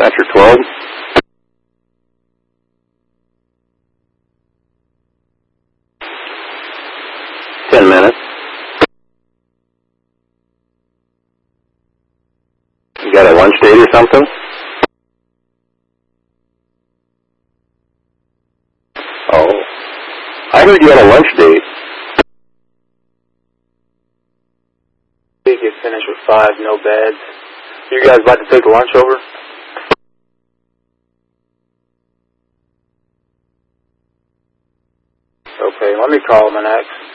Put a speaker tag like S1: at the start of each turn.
S1: Dispatcher 12. Minutes. You got a lunch date or something? Oh. I heard you had a lunch date.
S2: We get finished with 5, no beds. You guys about to take a lunch over? Okay, let me call them next.